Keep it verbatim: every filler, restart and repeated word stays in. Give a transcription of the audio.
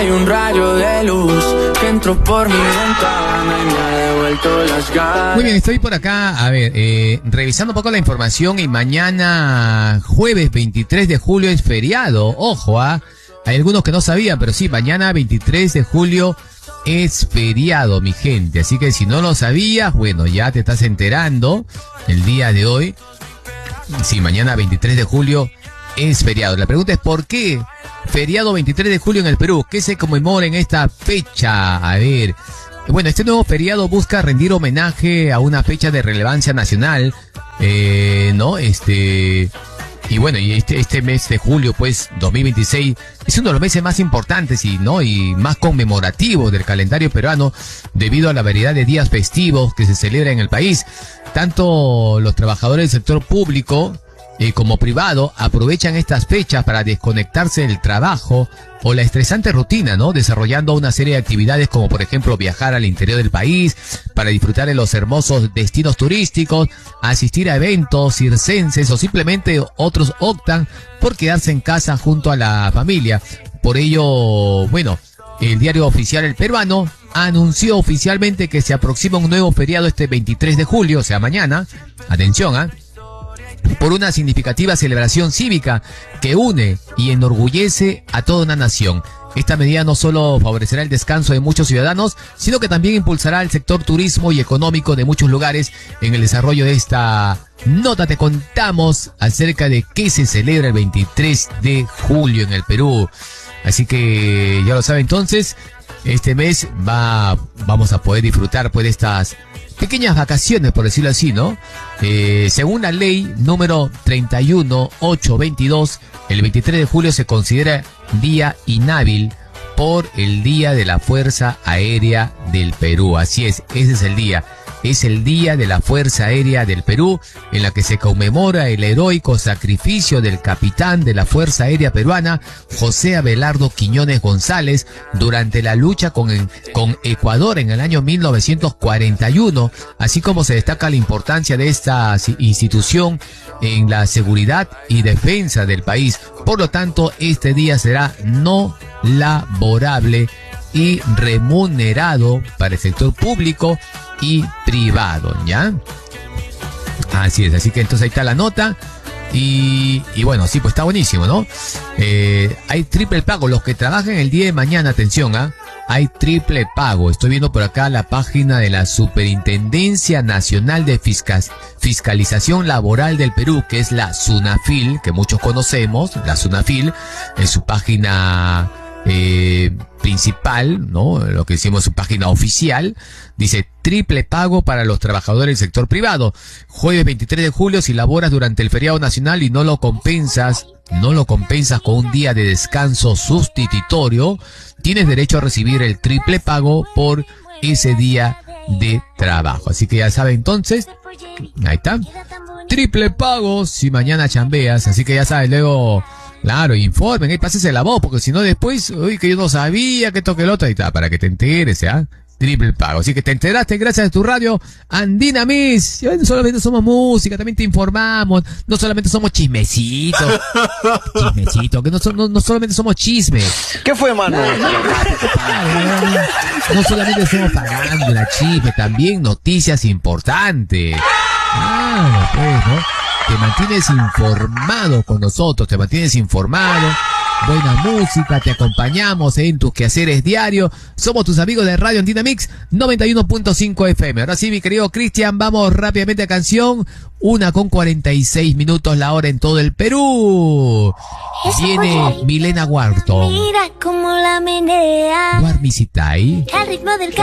Hay un rayo de luz que entró por mi ventana y me ha devuelto las ganas. Muy bien, estoy por acá, a ver, eh, revisando un poco la información y mañana, jueves veintitrés de julio, es feriado. Ojo, ¿ah? Hay algunos que no sabían, pero sí, mañana veintitrés de julio es feriado, mi gente. Así que si no lo sabías, bueno, ya te estás enterando el día de hoy. Sí, mañana veintitrés de julio es feriado. La pregunta es ¿por qué feriado veintitrés de julio en el Perú? ¿Qué se conmemora en esta fecha? A ver, bueno, este nuevo feriado busca rendir homenaje a una fecha de relevancia nacional, eh, ¿no? Este... Y bueno, y este, este mes de julio, pues, dos mil veintiséis, es uno de los meses más importantes y, ¿no? y más conmemorativos del calendario peruano debido a la variedad de días festivos que se celebran en el país. Tanto los trabajadores del sector público eh, como privado aprovechan estas fechas para desconectarse del trabajo o la estresante rutina, ¿no? Desarrollando una serie de actividades como por ejemplo viajar al interior del país para disfrutar de los hermosos destinos turísticos, asistir a eventos circenses o simplemente otros optan por quedarse en casa junto a la familia. Por ello, bueno, el diario oficial El Peruano anunció oficialmente que se aproxima un nuevo feriado este veintitrés de julio, o sea mañana, atención, ¿ah? ¿eh? por una significativa celebración cívica que une y enorgullece a toda una nación. Esta medida no solo favorecerá el descanso de muchos ciudadanos, sino que también impulsará el sector turismo y económico de muchos lugares. En el desarrollo de esta nota te contamos acerca de qué se celebra el veintitrés de julio en el Perú. Así que ya lo sabe entonces, este mes va, vamos a poder disfrutar pues de estas pequeñas vacaciones, por decirlo así, ¿no? Eh, según la ley número treinta y uno mil ochocientos veintidós, el veintitrés de julio se considera día inhábil por el Día de la Fuerza Aérea del Perú. Así es, ese es el día. Es el Día de la Fuerza Aérea del Perú, en la que se conmemora el heroico sacrificio del capitán de la Fuerza Aérea Peruana, José Abelardo Quiñones González, durante la lucha con, con Ecuador en el año mil novecientos cuarenta y uno, así como se destaca la importancia de esta institución en la seguridad y defensa del país. Por lo tanto, este día será no laborable y remunerado para el sector público y privado, ¿ya? Así es, así que entonces ahí está la nota. Y, y bueno, sí, pues está buenísimo, ¿no? Eh, hay triple pago. Los que trabajan el día de mañana, atención, ¿ah? ¿eh? Hay triple pago. Estoy viendo por acá la página de la Superintendencia Nacional de Fiscal, Fiscalización Laboral del Perú, que es la SUNAFIL, que muchos conocemos, la SUNAFIL, en su página eh, principal, ¿no? Lo que decimos su página oficial, dice triple pago para los trabajadores del sector privado. Jueves veintitrés de julio, si laboras durante el feriado nacional y no lo compensas, no lo compensas con un día de descanso sustitutorio, tienes derecho a recibir el triple pago por ese día de trabajo. Así que ya sabe entonces, ahí está, triple pago si mañana chambeas. Así que ya sabes, luego, claro, informen, ahí pásese la voz, porque si no después, uy, que yo no sabía, que toque el otro, ahí está, para que te enteres, ¿ya? Triple pago. Así que te enteraste gracias a tu radio Andina Mix. No solamente somos música, también te informamos. No solamente somos chismecitos. Chismecitos, que no, no, no solamente somos chismes. ¿Qué fue, mano? No, no, no solamente somos farándula, chisme, también noticias importantes. Claro, pues, ¿no? Te mantienes informado con nosotros, te mantienes informado. Buena música, te acompañamos en tus quehaceres diarios. Somos tus amigos de Radio Andina Mix noventa y uno punto cinco F M. Ahora sí, mi querido Cristian, vamos rápidamente a canción. Una con cuarenta y seis minutos la hora en todo el Perú. Viene Milena Wharton. Mira como la menea. Guarmisitai. Al ritmo del